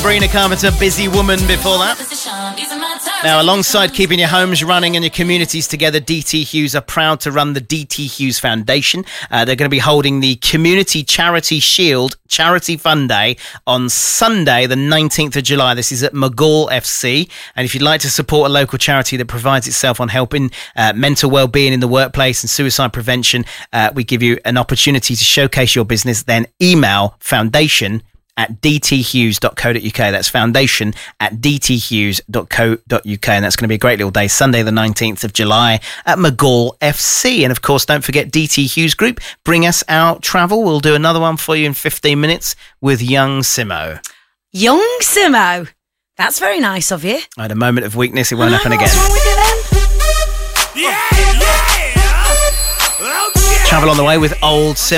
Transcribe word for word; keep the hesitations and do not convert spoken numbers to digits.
Sabrina Carpenter, Busy Woman before that. Now, alongside keeping your homes running and your communities together, D T Hughes are proud to run the D T Hughes Foundation. Uh, they're going to be holding the Community Charity Shield Charity Fun Day on Sunday, the nineteenth of July. This is at McGall F C. And if you'd like to support a local charity that provides itself on helping uh, mental well-being in the workplace and suicide prevention, uh, we give you an opportunity to showcase your business. Then email foundation at d t hughes dot co dot u k. That's foundation at d t hughes dot co dot u k. And that's going to be a great little day, Sunday the nineteenth of July at McGall F C. And of course, don't forget D T Hughes Group. Bring us out travel. We'll do another one for you in fifteen minutes with Young Simo. Young Simo. That's very nice of you. I had a moment of weakness. It won't oh, happen again. What's wrong with you then? Yeah, yeah. Okay. Travel on the way with Old Simo.